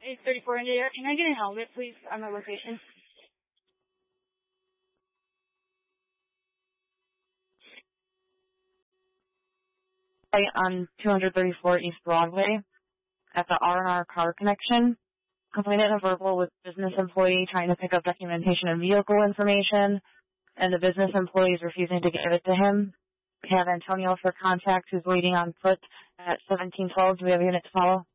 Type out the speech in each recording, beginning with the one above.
834 India. Can I get a helmet, please, on the location? On 234 East Broadway at the R&R Car Connection. Complainant of verbal with business employee trying to pick up documentation and vehicle information, and the business employee is refusing to give it to him. We have Antonio for contact who's waiting on foot at 1712. Do we have a unit to follow?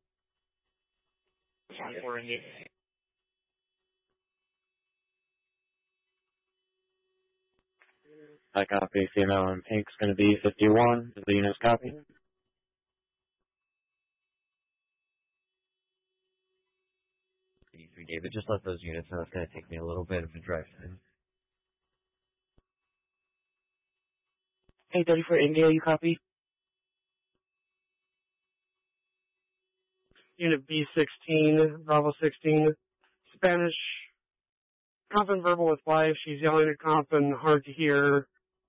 I copy. Female in pink's going to be 51. Is the unit's copy? David, just let those units know it's going to take me a little bit of a drive time. 834 India, you copy? Unit B16, Bravo 16, Spanish, comp and verbal with wife. She's yelling at comp and hard to hear.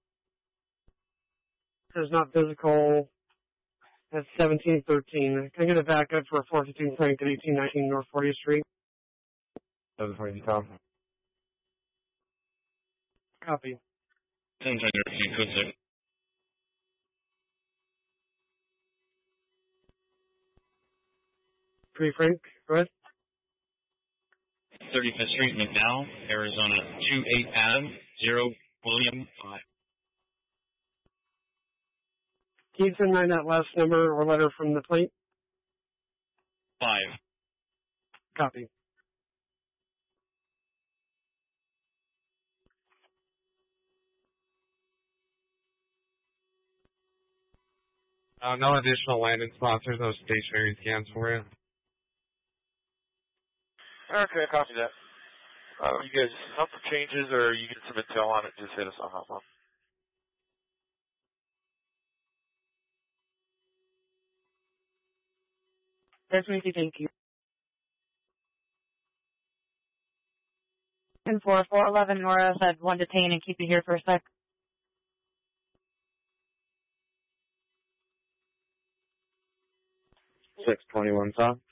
Says not physical. That's 1713. Can I get a backup for 415 Frank at 1819 North 40th Street? 740 Tom. Copy. 10-10, Free Frank, go ahead. 35th Street, McDowell, Arizona, 28 Adam, 0 William 5. Can you send that last number or letter from the plate? 5. Copy. No additional landing sponsors, no stationary scans for you. Okay, copy that. You guys help for changes or you get some intel on it, just hit us on hotline. That's me, thank you. And 411 Nora said one detain and keep you here for a sec. 621 Tom.